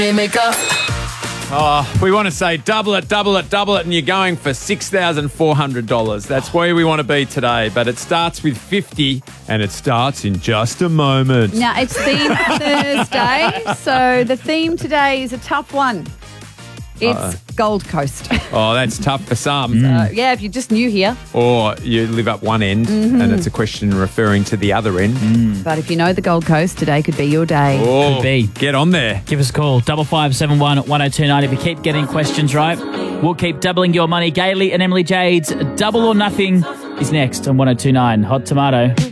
Oh, we want to say double it, double it, double it, and you're going for $6,400. That's where we want to be today. But it starts with 50, and it starts in just a moment. Now, it's Theme Thursday, so the theme today is a tough one. It's Gold Coast. Oh, that's tough for some. Yeah, if you're just new here. Or you live up one end, and it's a question referring to the other end. But if you know the Gold Coast, today could be your day. Oh, Could be. get on there. Give us a call, 5571 1029. If you keep getting questions right, we'll keep doubling your money. Gailey and Emily Jade's Double or Nothing is next on 1029. Hot Tomato.